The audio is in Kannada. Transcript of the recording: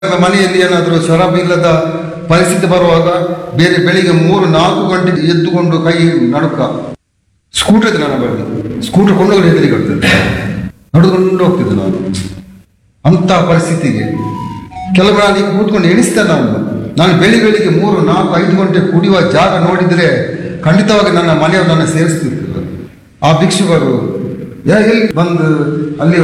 ಮನೆಯಲ್ಲಿ ಏನಾದರೂ ಶರಾಬ್ ಇಲ್ಲದ ಪರಿಸ್ಥಿತಿ ಬರುವಾಗ ಬೇರೆ ಬೆಳಿಗ್ಗೆ 3-4 ಗಂಟೆಗೆ ಎದ್ದುಕೊಂಡು ಕೈ ನಡುಕ ಸ್ಕೂಟರ್ ಇದೆ ನನ್ನ ಬಳಿ, ಸ್ಕೂಟರ್ ಕೊಂಡೋಗಿ ಹೆದರಿಗೆ ಹೋಗ್ತದೆ, ನಡೆದುಕೊಂಡು ಹೋಗ್ತಿದ್ದೆ ನಾನು ಅಂಥ ಪರಿಸ್ಥಿತಿಗೆ. ಕೆಲವು ನಾನು ಈಗ ಕೂತ್ಕೊಂಡು ಎಣಿಸ್ತೇನೆ ನಾನು ಬೆಳಿಗ್ಗೆ 3-4-5 ಗಂಟೆ ಕುಡಿಯುವ ಜಾಗ ನೋಡಿದರೆ ಖಂಡಿತವಾಗಿ ನನ್ನ ಮನೆಯವರು ನನ್ನ ಸೇರಿಸ್ತಿರ್ತಿಲ್ಲ. ಆ ಭಿಕ್ಷುಕರು ಎಲ್ಲಿ ಬಂದು ಅಲ್ಲಿ